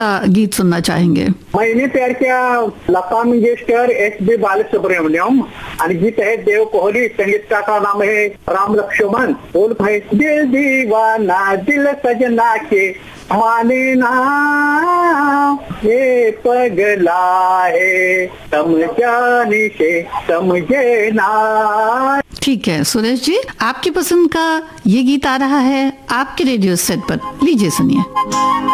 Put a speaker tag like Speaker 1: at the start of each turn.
Speaker 1: गीत सुनना चाहेंगे?
Speaker 2: मैंने तयार किया लता मंगेशकर, एस.पी. बालसुब्रमण्यम आणि गीत है देव कोहली, संगीतकार का नाम है राम लक्ष्मण। बोल भाई, दिल दीवाना दिल सजना के माने ना, ये पगला है समझाने से समझे ना।
Speaker 1: ठीक है सुरेश जी, आपकी पसंद का ये गीत आ रहा है आपके रेडियो सेट पर, लीजिए सुनिए।